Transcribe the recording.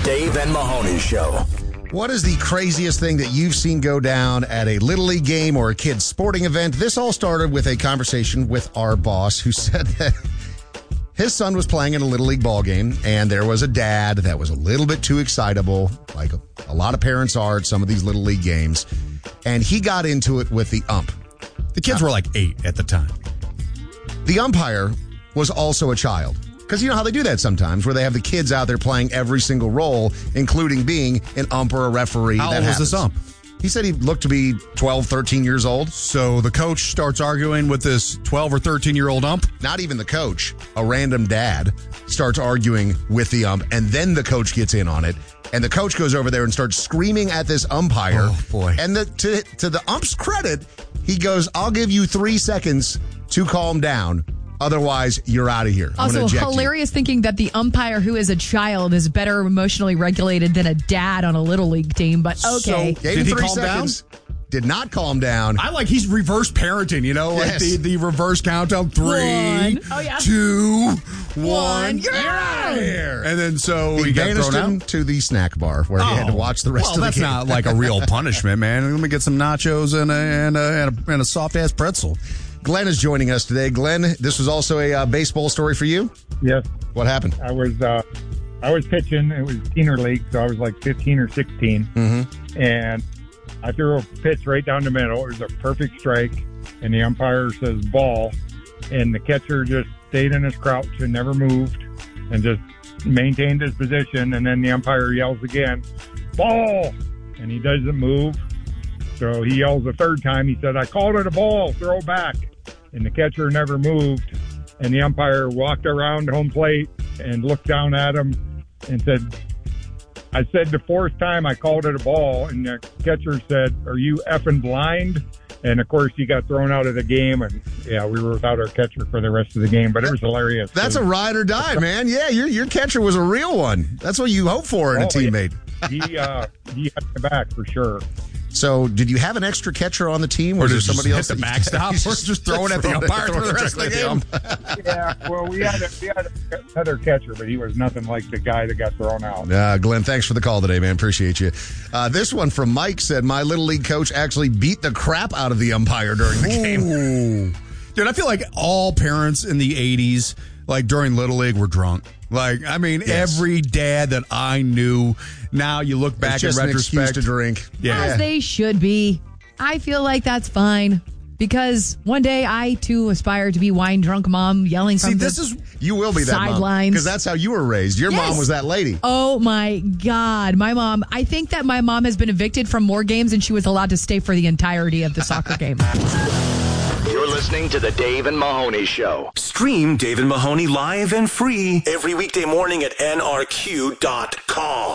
Dave and Mahoney Show. What is the craziest thing that you've seen go down at a Little League game or a kid's sporting event? This all started with a conversation with our boss who said that his son was playing in a Little League ball game, and there was a dad that was a little bit too excitable, like a lot of parents are at some of these Little League games, and he got into it with the ump. The kids were like 8 at the time. The umpire was also a child. Because you know how they do that sometimes, where they have the kids out there playing every single role, including being an ump or a referee. How old was this ump? He said he looked to be 12, 13 years old. So the coach starts arguing with this 12 or 13-year-old ump? Not even the coach. A random dad starts arguing with the ump, and then the coach gets in on it. And the coach goes over there and starts screaming at this umpire. Oh, boy. And to the ump's credit, he goes, I'll give you 3 seconds to calm down. Otherwise, you're out of here. Also, hilarious thinking that the umpire who is a child is better emotionally regulated than a dad on a Little League team, but okay. So, did he calm down? Did not calm down. I like he's reverse parenting, you know, like the reverse countdown. 3, 2, 1. You're out of here. And then so he got banished thrown him out to the snack bar where he had to watch the rest of the game. Well, that's not like a real punishment, man. Let me get some nachos and a soft-ass pretzel. Glenn is joining us today. Glenn, this was also a baseball story for you? Yes. What happened? I was pitching. It was Senior League, so I was like 15 or 16. Mm-hmm. And I threw a pitch right down the middle. It was a perfect strike, and the umpire says ball, and the catcher just stayed in his crouch and never moved and just maintained his position, and then the umpire yells again, ball, and he doesn't move. So he yells a third time. He said, I called it a ball, throw back. And the catcher never moved. And the umpire walked around home plate and looked down at him and said, I said the 4th time I called it a ball. And the catcher said, are you effing blind? And, of course, he got thrown out of the game. And, yeah, we were without our catcher for the rest of the game. But it was hilarious. That's a ride or die, man. Yeah, your catcher was a real one. That's what you hope for in a teammate. Yeah. He had my back for sure. So, did you have an extra catcher on the team, or did somebody else hit the backstop, or just throw it at the umpire for the rest of the game? Yeah, well, we had another catcher, but he was nothing like the guy that got thrown out. Glenn, thanks for the call today, man. Appreciate you. This one from Mike said, my Little League coach actually beat the crap out of the umpire during the game. Dude, I feel like all parents in the 80s, like during Little League, were drunk. Like, I mean, every dad that I knew, now you look back in retrospect. An excuse to drink. Yeah. As they should be. I feel like that's fine. Because one day I, too, aspire to be wine drunk mom yelling from you will be that sidelines. Because that's how you were raised. Your mom was that lady. Oh, my God. My mom, I think that my mom has been evicted from more games than she was allowed to stay for the entirety of the soccer game. You're listening to the Dave and Mahoney Show. Stream Dave and Mahoney live and free every weekday morning at nrq.com.